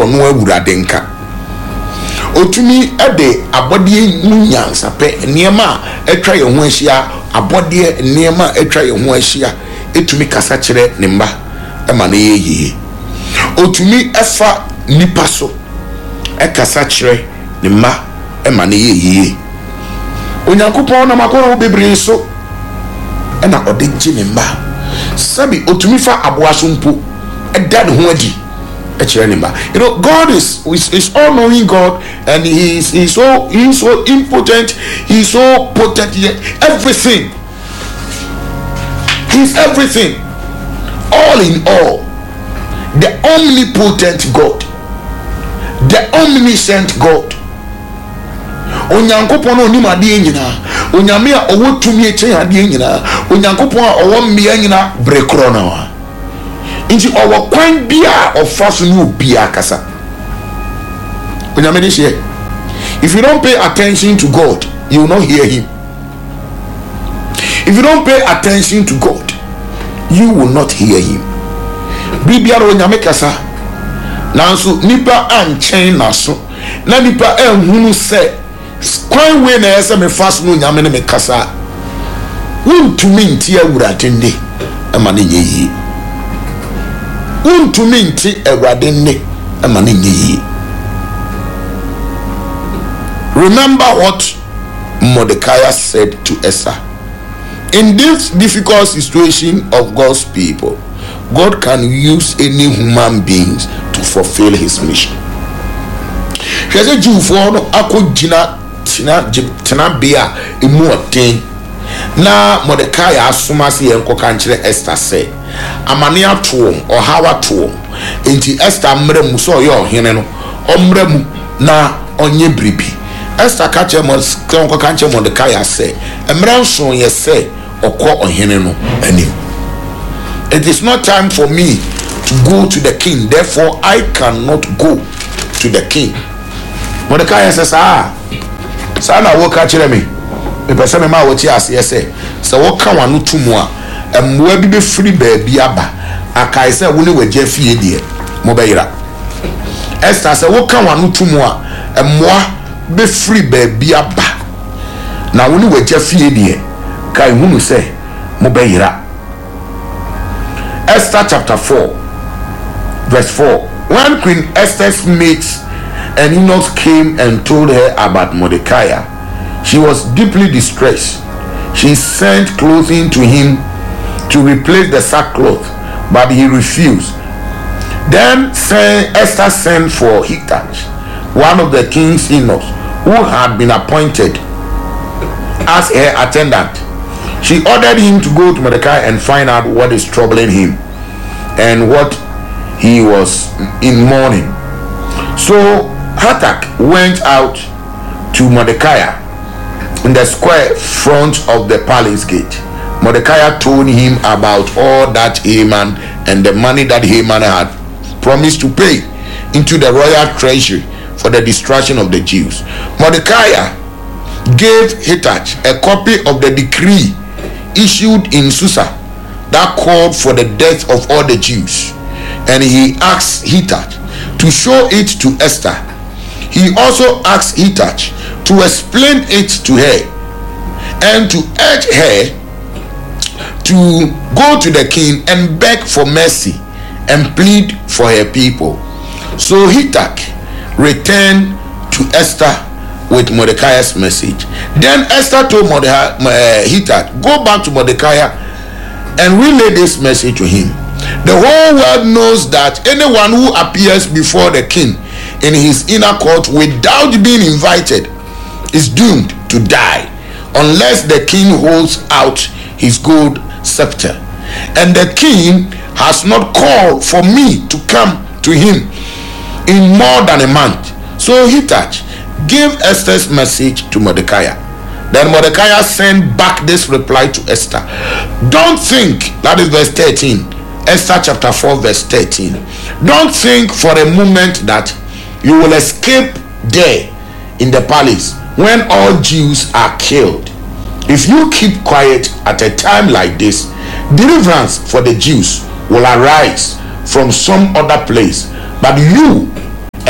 no awurade nka otumi ede abodie nyansa pe niema etwa ye ho ahia abodie niema etwa ye ho ahia etumi kasa kire ne mba ema na yeye otumi efa nipa so ekasa kire ne mba ema na yeye onyankopon na makoro bebre so ena ode gye ne mba sabi otumi fa aboaso mpo eda ne ho adi. You know, God is all-knowing God, and he's so impotent, he's so potent, everything. He's everything, all in all. The omnipotent God, the omniscient God. Onyankopon oni made nyina, onyame a owotumi eche ade nyina, onyankopon a owo mmea nyina brekro na. Inji owo kwan bia ofaso ni obia kasa. Onyame dey share. If you don't pay attention to God, you will not hear him. If you don't pay attention to God, you will not hear him. Bibia ro onyame kasa. Nanso nipa anchen naso. Na nipa ehunu se kwan we na ese me faso no onyame ne me kasa. Wuntumi nti awurade nde ama ne yeyi. Untumi nti awurade nne ama ne nyi. Remember what Mordecai said to Esther. In this difficult situation of God's people, God can use any human beings to fulfill his mission. He said, "You for no akojina tina bia emu oten." Na Mordecai asomase yenko kankire Esther say, amane ato o hawa to enti Esther mremu so ye ohene no omremu na onye bribi. Esther kache mo yenko kankire Mordecai say, emrenso ye say okọ ohene no anim. It is not time for me to go to the king, therefore I cannot go to the king. Mordecai says, sana wo kankire me me pese me ma wo ti ase se wo ka wanu tumu a emwa bi be free baabi aba akai se wo ne wagya fie de mo bayira. Esther se wo ka wanu tumu a emwa be free baabi aba na wo ne wagya fie de kai hunu se mo bayira. Esther chapter 4 verse 4. When Queen Esther's mates and eunuchs came and told her about Mordecai, she was deeply distressed. She sent clothing to him to replace the sackcloth, but he refused. Then Esther sent for Hittach, one of the king's eunuchs, who had been appointed as her attendant. She ordered him to go to Mordecai and find out what is troubling him and what he was in mourning. So Hathach went out to Mordecai in the square front of the palace gate. Mordecai told him about all that Haman and the money that Haman had promised to pay into the royal treasury for the destruction of the Jews. Mordecai gave Hittach a copy of the decree issued in Susa that called for the death of all the Jews, and he asked Hittach to show it to Esther. He also asked Hittach to explain it to her and to urge her to go to the king and beg for mercy and plead for her people. So Hittach returned to Esther with Mordecai's message. Then Esther told Hittach, go back to Mordecai and relay this message to him. The whole world knows that anyone who appears before the king in his inner court without being invited is doomed to die unless the king holds out his gold scepter. And the king has not called for me to come to him in more than a month. So Hittach gave Esther's message to Mordecai. Then Mordecai sent back this reply to Esther. Don't think, that is verse 13. Esther chapter 4 verse 13. Don't think for a moment that you will escape there in the palace when all Jews are killed. If you keep quiet at a time like this, deliverance for the Jews will arise from some other place, but you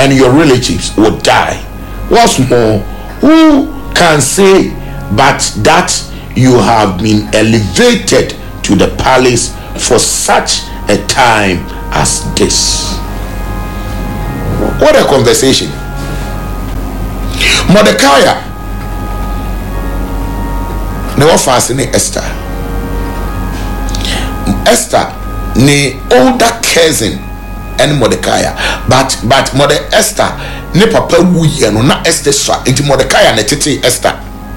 and your relatives will die. What's more, who can say but that you have been elevated to the palace for such a time as this? What a conversation. Mordecai never fascinated Esther. Esther ne older cousin and Mordecai, but Esther ne papa wuye no na Esther so enti Mordecai na tete Esther.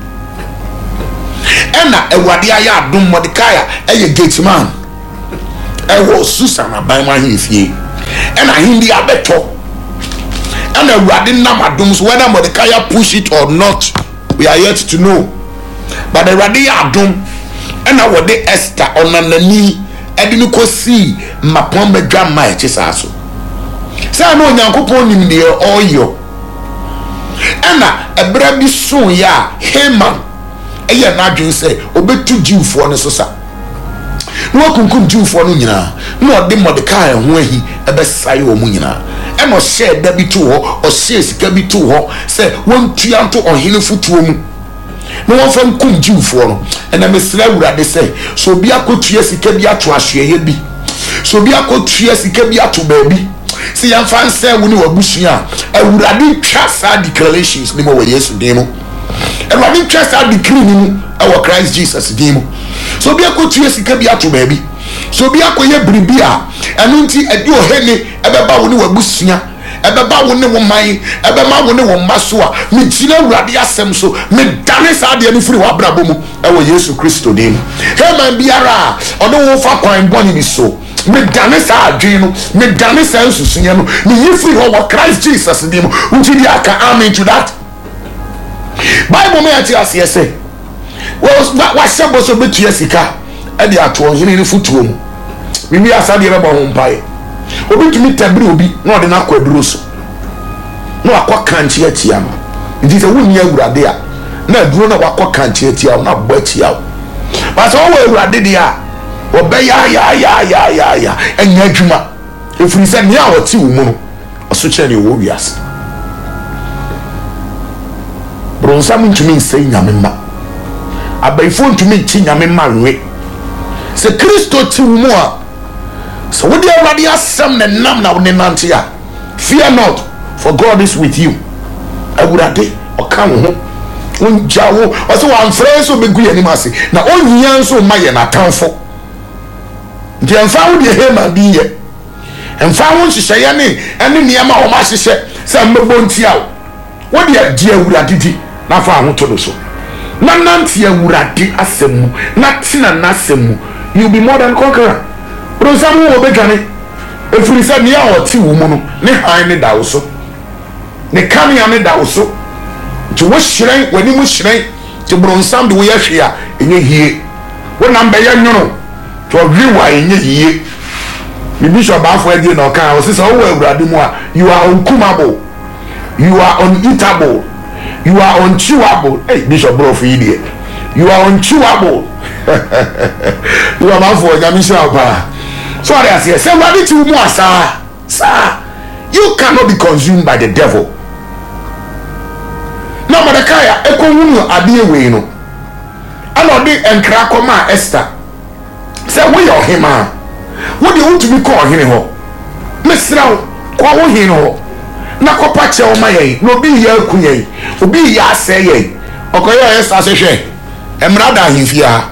Ena Awurade aya adom Mordecai eye gate man. Ewo Susan aban hifie. Ena hindi abeto. Ena Awurade nam adom so whether Mordecai push it or not, we are yet to know. But Awurade adom ena wode Esther onanani edini kosi mapon bedwa mai chisaso. Say no Nyankopon nim de oyo. Ena ebra bi so ya Haman eye na adwen say obetu Jewfo ne so sa. No kunkum Jewfo no nyina. No de Mordecai ho ahi ebesai o mu nyina. Ena o share da bi to ho, o share sika bi to ho say won tuanto ohene futuo mu. No one from kum Jewfo no. Ena mesra Awurade say so bi akotua sika bi ato ahweye bi. So bi akotua sika bi ato baabi. See yan fan say woni wabusua Awurade twa sa declarations ni mo we Yesu din mo. Awurade twa sa decree ni mu our Christ Jesus din mo. So bi akotua sika bi ato baabi. So bi akoye biribi a eno nti edi ohene ebeba woni wabusua ebeba woni wo man ebema woni wo maso a me gina Awurade asem so me dane sa de ni firi wa brabo mu ewo Yesu Kristo din mo. Heman biara ono wo fa kwan boni ni so me dane sa adwen no me dane sa nsusunye no me yefiri ho wa Christ Jesus din mo unti dia ka amen to that. Bible me ati ase say wa sebo so betu asika e de ato ohene ni futuo mu mimi asade be bo ho mpae obi tumi tabiri obi na ode na akwaduro so na akwa kanchi atia ma ndi se wonni Awurade a na aduro na wakwa kanchi atia na bo atia ba so wo Awurade dia obe ya enya adwuma efiri se ne a woti wo mu no oso kire ne wo wiase bronsam ntumi nsɛ nyame ma abaifo ntumi nti nyame ma nwe se Kristo ti wo mu a so wo de Awurade asɛm ne nam na wo ne nante a fear not for God is with you. Awurade ɔka wo ho onja wo ɔso wa mfrɛ so begu yɛ nim ase na onyia nso ma yɛ na tamfo nti emfa wo de Haman bi yɛ emfa wo nhyehyɛ ne ene niema wo ma hyehyɛ sɛ mmebo ntia wo de adi Awurade di na fa ho to do so na nante Awurade asɛm mu na tina na asɛm mu you be more than conqueror. Rosamu wo bedwane efiri sɛ ne a ɔte wo mu no ne han ne da wo so ne kamia ne da wo so nti wo hyerɛn wani mu hyerɛn ti bronsam de wo yɛ hwe a enye hie wo nam bɛ yɛ nwono to wiwa enye hie mi bishop afo adi na ɔka o sɛ wo Awurade mu a you are unkumable, you are uneatable, you are unchewable. Hey Bishop bro for idiot, you are unchewable. You are man for nyamisha pa. So I say Awurade ti mu asa sir, you cannot be consumed by the devil. Na Mordecai ekonwunu ade ewe no ana ode enkra koma Esther say we your hima wo de want to be call hene ho mesra wo wo hene ho na kopa che o maye no bi ya akuye obi ya ase ye okoye Esther se hwe emra da ahimfia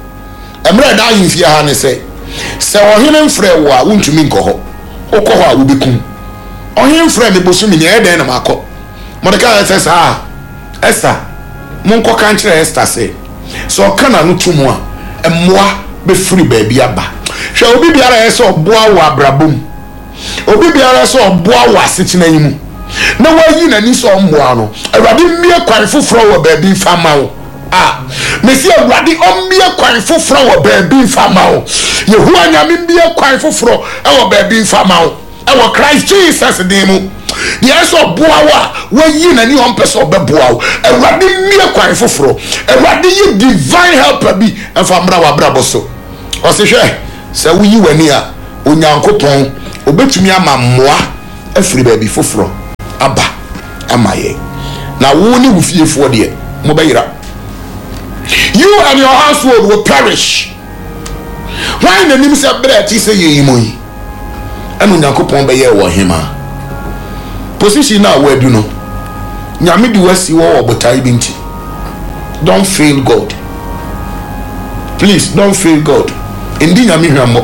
ha ne se o hene mfrɛ wo a wontumi nkɔ hɔ okɔ hɔ a wobekum ɔhene mfrɛ me bosumi ne ɛdɛn na makɔ Mordecai sɛ saa Esther monkɔ ka nkyerɛ Esther sɛ ɔka na no tumu a emmoa befiri baabi aba hwɛ obi biara yɛ sɛ ɔboa wo abrabom obi biara sɛ ɔboa wo asetena yi mu na wayi n'ani sɛ ɔmmoa no Awurade mmie kwan foforɔ wɔ baabi mfa ma wo mesi Awurade ɔmmie kwan foforɔ wɔ baabi mfa ma wo Yehowa nyame mmie kwan foforɔ ɛwɔ baabi mfa ma wo ɛwɔ Christ Jesus din mu deɛ sɛ ɔboa wo a wayi n'ani ɔmpɛ sɛ ɔbɛboa wo Awurade mmie kwan foforɔ Awurade yi divine helper bi ɛmfa mmra w'abrabɔ so ɔse hwɛ sɛ woyi w'ani a Onyankopɔn obetumi ama mmoa afiri baabi foforɔ aba amaye na wo ni wufiefo de mo bayira. You and your household will perish. Why the name say bread say ye moyi anu Nyankopon be ye wo hema position na we do no nyame di wasi wo obotai bi nti. Don't fail God, please. Don't fail God. Indi nyame hwamo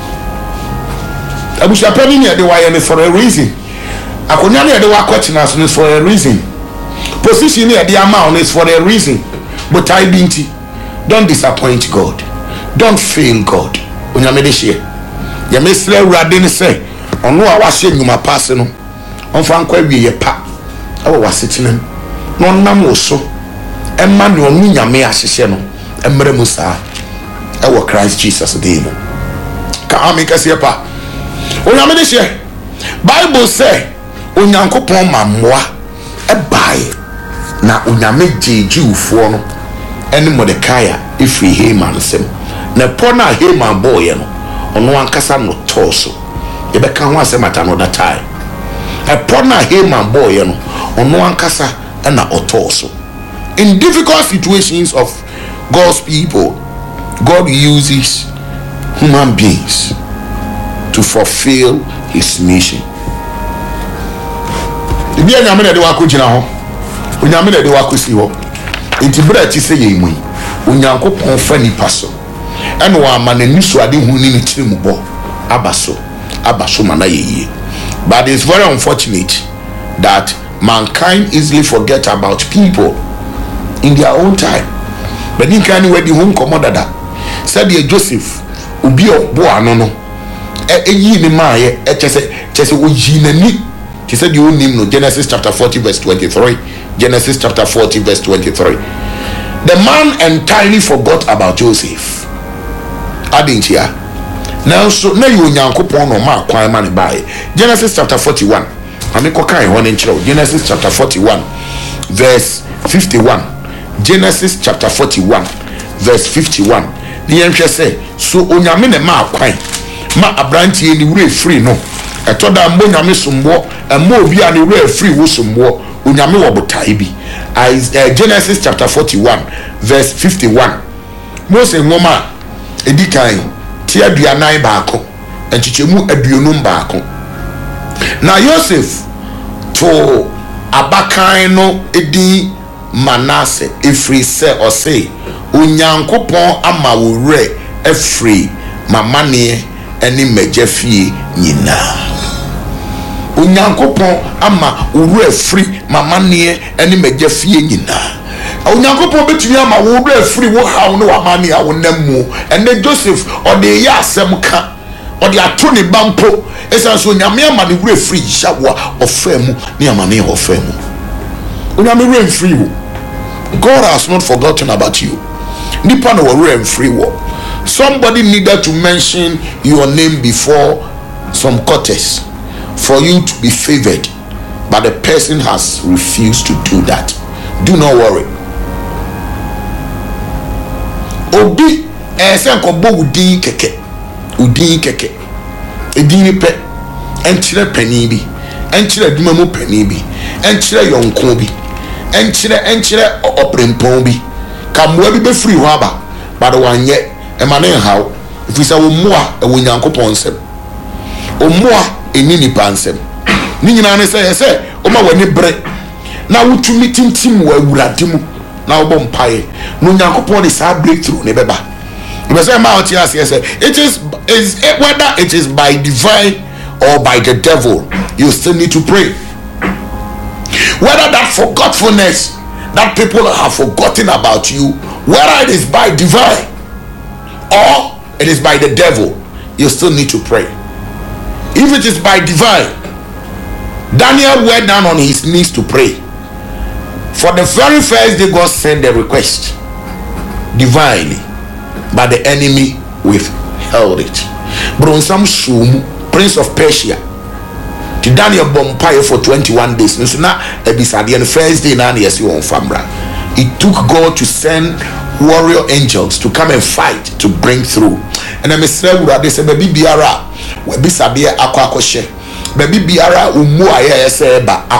abusha pani ne de waye for a reason. Akonya ne de wa kwachina so for a reason. Position ne de amount is for a reason. But I binti, don't disappoint God. Don't fail God. Onyame de hye. Ya mesle urade ne se, ono a wahye nyuma pass no. Onfa nkwa wie ye pa. Awo wasetinem. No nam wo so. Emma ne onu nyame ahyehye no. Emre mu saa. Ewo Christ Jesus de mu. Ka amika se pa. Onyame de hye. Bible say Onyankopon mammoa ebae na onyame jejuufo no ene Mordecai ifri Haman sem na pona Haman boy no ono ankasa no toso e be kan ho asem ata no that time e pona Haman boy no ono ankasa na otoso. In difficult situations of God's people, God uses human beings to fulfill his mission. Ibi anyame na de wa ko gina ho onyame na de wa ko si ho enti bra ti se ye mu Onyankopon fa nipa so ene wa ama na nisu ade hu ni tiri mu bo abaso mana ye. But it's very unfortunate that mankind easily forget about people in their own time. But in can we di hu komo dada said ye Joseph obi obo ano no eyi ni ma ye chese wo yi nani. He said you name no Genesis chapter 40 verse 23. Genesis chapter 40 verse 23. The man entirely forgot about Joseph. Adin't ya? Now so now you Nyankopon no ma kwan ma ne bae. Genesis chapter 41. Amiko kai ho ne nchiro. Genesis chapter 41 verse 51. Genesis chapter 41 verse 51. Ni enhwe say so onyame ne ma kwan ma abrantie ni wure free no. Etoda mbo nyame sombo emma obi a ne wura free wo sombo onyame wo botai bi. Genesis chapter 41 verse 51. Mose ngoma edikan ti aduanan baako enchichemu aduonum baako na Joseph to abakan no edi Manasseh efri se ose Onyankopon ama wo wura efri mamane eni majafie nyina. Onyankopon ama wura free mamane eni majafie nyina. Onyankopon betumi ama wura free wo hawo ne wamane a wonamu ene Joseph ode ya asem ka ode ato ne bampo esa so nyame ama ne wura free shawa ofemu ne amane ofemu. Onyame wura free wo. God has not forgotten about you. Nipa no wura free wo. Somebody needed to mention your name before some quarters for you to be favored, but the person has refused to do that. Do not worry. Obi esenko bo udin keke edin pe enchire pani bi enchire aduma mu pani bi enchire yonko bi enchire oprempon bi kamwa bi be free ho aba but wanye emane how if we say omoa e Onyankopon sem omoa eni nipa nsem ni nyina ne say o ma wani bre na wutumi tintim wa awurade mu na wo bompae no Onyankopon is a breakthrough ne beba we say ma oti ase say it is whether it is by divine or by the devil, you still need to pray. Whether that forgetfulness that people have forgotten about you, whether it is by divine or it is by the devil, you still need to pray. If it is by divine, Daniel went down on his knees to pray. For the very first day, God sent a request divinely, but the enemy withheld it. Bronsam Shum, Prince of Persia, to Daniel Bompaye for 21 days. So now, the first day, now yes, you on Famra. It took God to send warrior angels to come and fight to bring through. And I'm saying, they say, baby biara, we be sabia akwa koshe. Baby biara umu aye seba akwa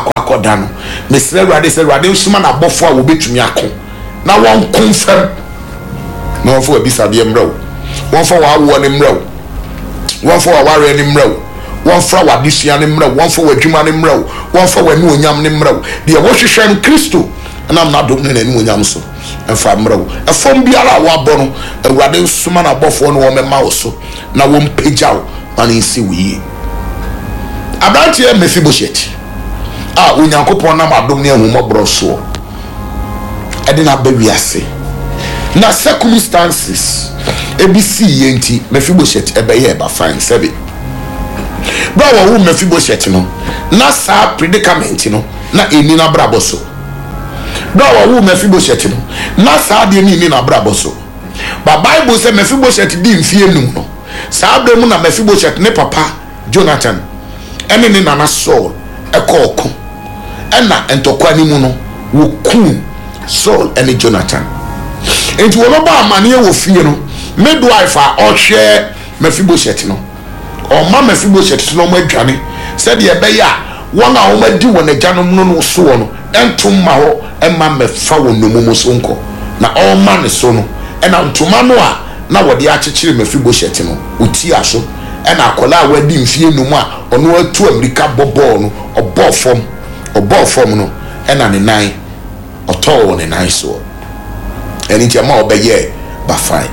dano mesre rade se rade suma na bofo a wo betumi akon na won konfam na won fo abisa de mrawo won fo wa wo ne mrawo won fo wa ware ne mrawo won fra wa disua ne mrawo won fo wa dwuma ne mrawo won fo wa nu onyam ne mrawo de wo hwehwe no Kristo na na dom ne nu onyam so enfa mrawo efom biara wa bono awurade suma na bofo no wo mema wo so na won pejaw ani si wi Abrantie Mephibosheth Onyankopon na madom ne ahumobro so edina bawiase na circumstances ebisi yenti Mephibosheth ebeye ba fine sebe bra wo Mephibosheth no na sa predicament no na eni na brabo so bra wo Mephibosheth no na sa de ni na brabo so ba Bible say Mephibosheth di mfie num no sa abra mu na Mephibosheth ne papa Jonathan ene ne nana Saul ekoko ena entokwa ni mu no wo ku Saul ene Jonathan enti wo ba amane wo fie no midwife a ohwe Mephibosheth no o ma Mephibosheth no mo adwane said ye be ya won a wo madi won agyanom no so no entom ma ho emma mefa won no mumu so nko na o ma ne so no ena ntoma no a na wo de akyekyere Mephibosheth no oti aso ena akola a wadi mfie no mu a ono atu America bobo no obo fom no ena ne nan oto ne nan so eni ti ma obeye ba fine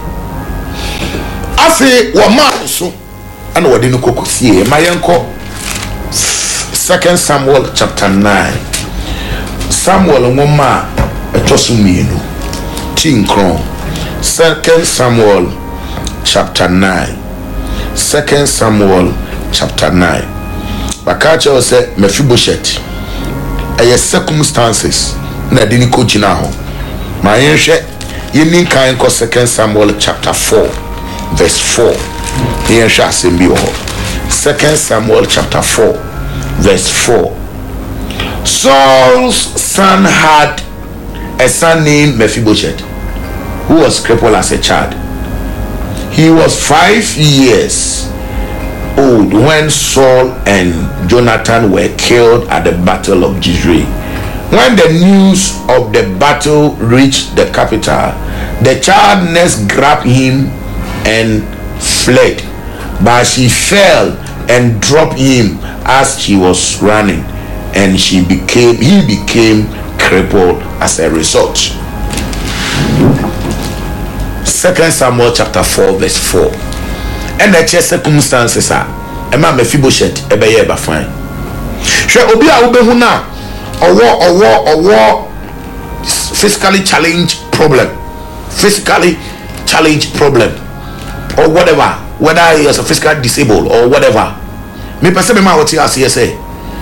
afi wo ma so ana wadi no kokosie ma yenko 2 Samuel chapter 9 Samuel ngoma etosumienu tinkron 2 Samuel chapter 9 2 Samuel chapter 9 bakacha o say Mephibosheth eye circumstances na dini ko gina ho ma yenhwe yenin kan ko 2 Samuel chapter 4 verse 4 yenhwe asembi ho 2 Samuel chapter 4 verse 4 Saul's son had a son named Mephibosheth who was crippled as a child. He was 5 years old when Saul and Jonathan were killed at the battle of Jezreel. When the news of the battle reached the capital, the child nurse grabbed him and fled, but she fell and dropped him as she was running, and he became crippled as a result. 2 Samuel chapter 4 verse 4. And the circumstances are Emma Mephibosheth ebeye ba fine. Hwe obi a wo behu na owo physically challenged problem or whatever, whether he is a physically disabled or whatever. Me person me ma what you say.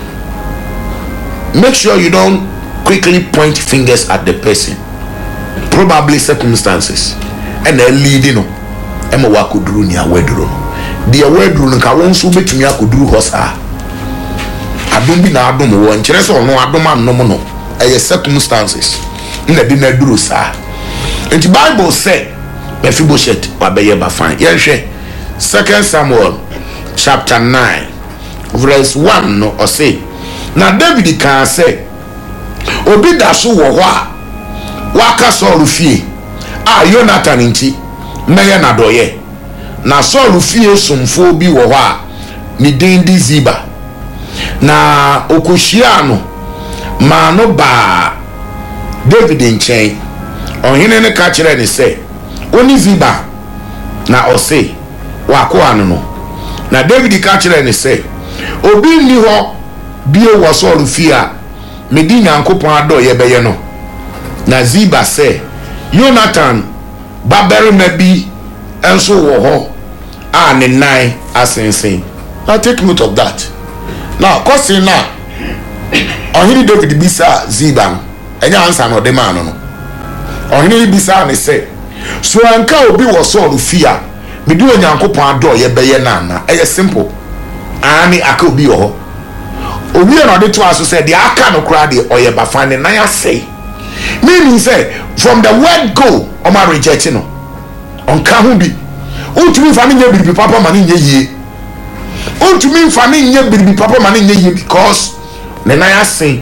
Make sure you don't quickly point fingers at the person. Probably circumstances and they leading no ema wa koduru ni aweduru no de aweduru nka won so betumi akoduru hosa adom bi na adom wo nkire so no adom annom no eye circumstances na de na duru sa enti Bible say Mephibosheth wabeye ba fine yenhwe 2 Samuel chapter 9 verse 1 no o say na David kan say obi da so wo ho a waka Saul fie Jonathan nti meye na doye na Saul fie somfo bi wo ho a ni dindi Ziba na okohia no ma no ba David nchen ohene ne ka kire ne se oni Ziba na o se wako anu no na David ka kire ne se obi ni ho bie wo Saul fie a medi Nyankopon adoye beye no na Ziba se Jonathan babere mabi enso wo ho a ne nine asensen. Now take note of that. Now question now ohini David bisa Ziba enya answer no de man no ohini bisa ne se so anka obi wo Saul fia medi Onyankopon adoye beye na eye simple ani aka obi ho obi na de to aso say the aka no kra de oye ba fan na ya say meaning say from the word go o ma reject no on ka hu bi ontumi fa nya biribi papa ma nya yie ontumi fa nya biribi papa ma nya yie because na ya say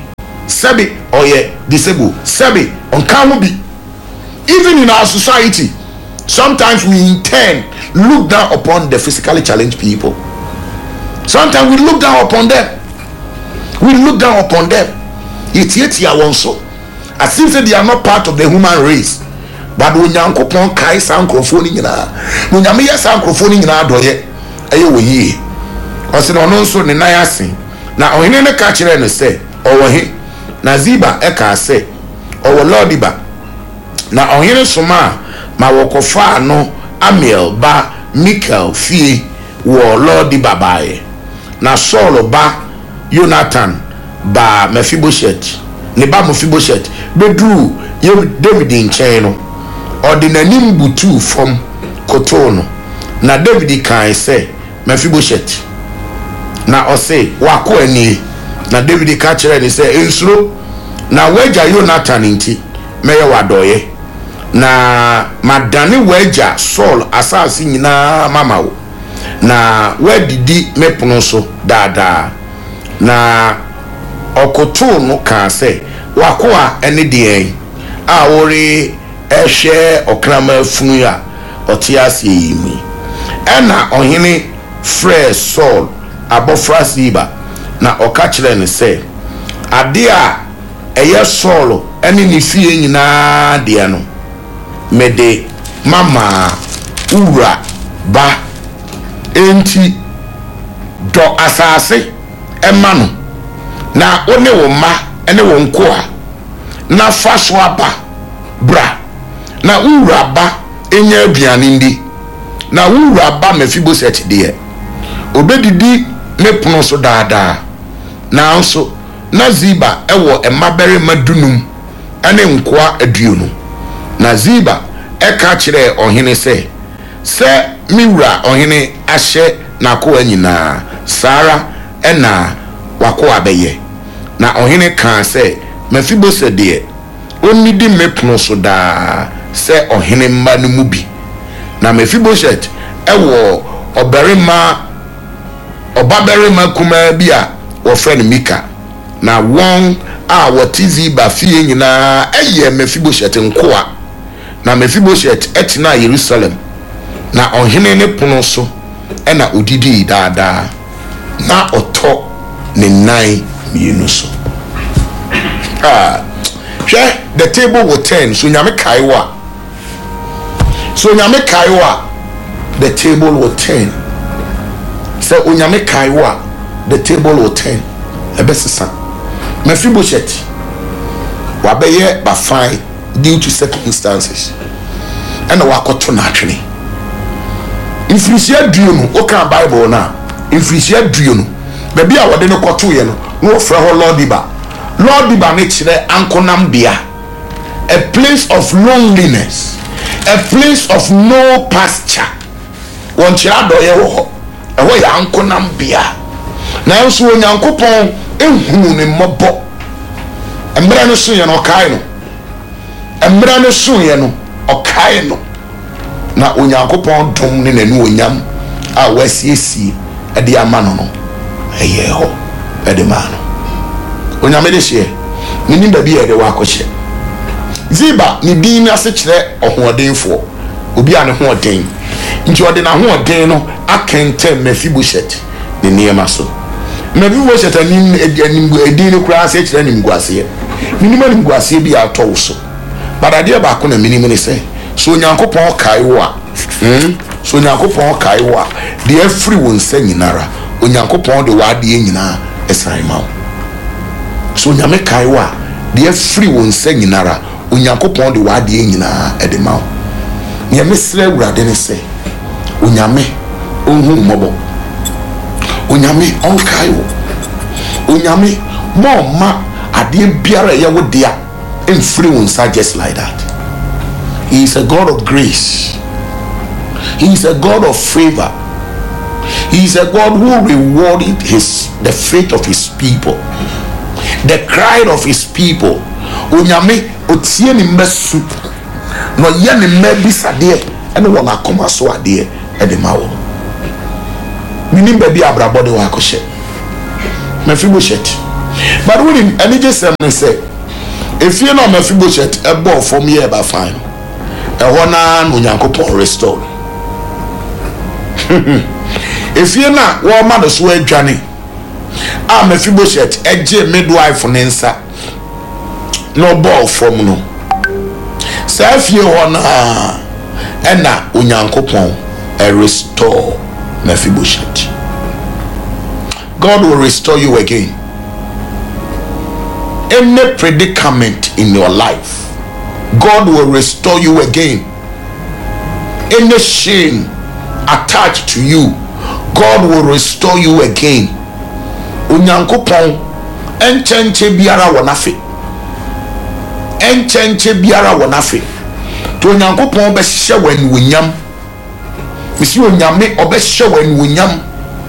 sebi oye disabled, sebi on can be. Even in our society, sometimes we intend look down upon the physically challenged people. Sometimes we look down upon them. We look down upon them. It's yet also. As if they are not part of the human race. But when you upon kai sound crofoni na, when you may sound crofoni na doye, ayo ye. Because no so ni na yasin. Na ohine ne catch and say, or he na ziba eka say, or Lordiba. Na ohine soma ma wokofa no Amiel ba Michael fie wo Lordiba bae. Na Saul ba Jonathan ba Mephibosheth. Ne ba Mephibosheth bedru ye David in cheno. Ordinanim butu from Kotono. Na David kan say Mephibosheth. Na ose wako eni. Na David ka kire ni say ensuro na waja Jonathan nti meye wadoye. Na madani waja Saul asasi nyina mama wo. Na wedidi mepono so dada. Na Okotono kan say wako a eni de a ori ehwe okrama funu ya otiase yimi ena ohene frɛ Saul abofra Siba na okachire ne sɛ ade a ɛyɛ Saul ene ne fie nyina de no mede mama ura ba enti do asase ema no na one wo ma ene wo nko a na fa so aba bra na uraba enya aduane ndi na uraba Mephibosheth de obedidi ne pono so daada na nso na Ziba ewo emabere madunum ane nkoa aduonu na Ziba eka kire ohene se miwura ohene ahye na ko anyina Sara ena wako abeye na ohene kan se Mephibosheth de oni di mepono so da se ohene mma no mu bi na Mephibosheth ewo obaberema kuma bi a wo frɛ no Mika na won a wotizi ba fie nyina eye Mephibosheth nkoa na Mephibosheth etina Jerusalem na ohene ne pono so na odidi daada na oto ne nan mienu so the table will turn. So nyame kaiwa. The table will turn. So unyame kaiwa. The table will turn. Ebesisa. Mephibosheth wabeye ba fine due to circumstances. And wakoto naturally. Infrisia duonu oka Bible na. Infrisia duonu. Maybe I wade no koto ye no. No fra ho Lordiba ne kire ankonambia. A place of loneliness, a place of no pasture. Won kira do ye ho. Eho ya ankonambia. Na enso onyankopon ehunu ne mmobo. Emra no so ye no kai no. Emra no so ye no okai no. Na onyankopon dom ne nanu onyam a wasiesie e de amano no. Eye ho e de mano. Onyame de hye nini ba bi e de wakohye Ziba ni din ase kire ohodenfo obi ane hoden nti ode na hoden no akente Mephibosheth ne niema so Mephibosheth anim edin ne kura ase kire nim guase minima nim guase bi atɔ so badade ba ko na minima ne se so onyankopɔn kai wo a so onyankopɔn kai wo a de afiri won sa nyinara onyankopɔn de wade nyina esran ma so nyame kaiwa de afiri won sa nyinara onyankopɔn de wade nyina edema ne mesre wurade ne se onyame onhu mmobo onyame onkaiwo onyame mo ma ade biara ye wo dia emfiri won sa just like that. He is a God of grace. He is a God of favor. He is a God who rewarded the faith of his people, the cry of his people. Onyame otie ni mesu no ye ni mebisade ene wona akoma so ade e de mawo minim ba bi abrabode wa akɔhye Mephibosheth But when any just say, if you know Mephibosheth, a ball from here by fine, a one Unyankopon restore. If you're not one mother's way, Johnny, I'm Mephibosheth, a J midwife on Insa. No ball from no. Say if you want Enna Unyankopon a restore Mephibosheth. God will restore you again. Any predicament in your life, God will restore you again. Any shame attached to you, God will restore you again. Unyankopon enchenche biara wonafe. Enchenche biara wonafe. To Unyankopon be hye wan wonyam. Misi onyame obehye wan wonyam.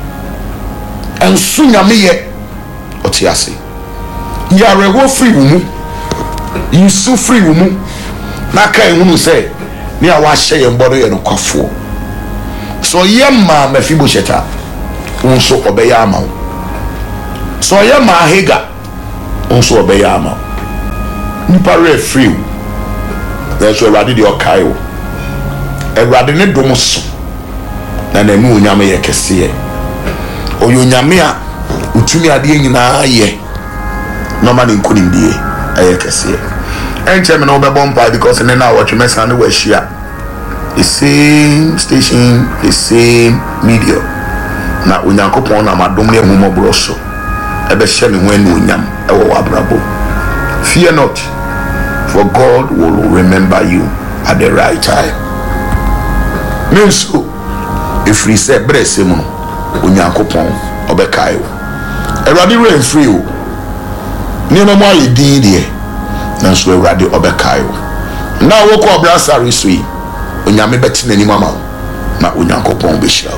Ensu nyame ye otiase. Yare wo free wumu. Yisu free wumu. Na kai hunu say ni a wa hye ye mboro ye no kwafo. So yemma Mephibosheth unso obeya ama. So yemma Hagar unso obeya ama. Nipa re free. That's why Radidi okayo. Erade ne dom so. Na na mu onyame ye kese. Oyo nyame a utumi ade nyina ye. No man in couldn't be a kese. And chairman over bomba because in an hour to mess on the way share. The same station, the same media. Now Unyankopon na madomne mumo broso. Ebe shemi when unyam ewo wabrabo. Fear not, for God will remember you at the right time. Means if we say bless him, Unyankopon obekayo. Eradi rain free. Nino mo yidi die. Nanso eradi obekayo. Na wo ko obrasari so yi. Onyame beti nani mama na Onyankopon behira.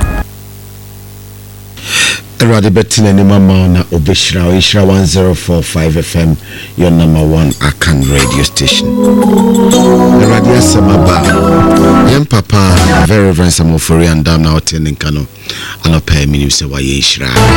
Erade beti nani mama na obehira. Ishira 1045 FM, your number one Akan radio station. Erade asemaba. Yem papa very Samofori and down now attending Kano. Anopa minim se wa ye ishira.